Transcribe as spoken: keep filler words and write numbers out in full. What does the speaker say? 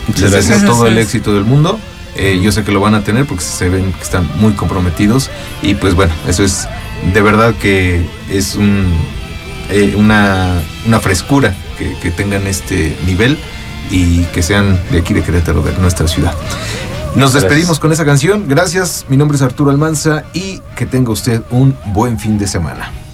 Les deseo todo el éxito del mundo. Eh, yo sé que lo van a tener porque se ven que están muy comprometidos. Y pues bueno, eso es de verdad que es un, eh, una, una frescura que, que tengan este nivel y que sean de aquí de Querétaro, de nuestra ciudad. Nos despedimos Gracias. con esa canción. Gracias, mi nombre es Arturo Almanza y que tenga usted un buen fin de semana.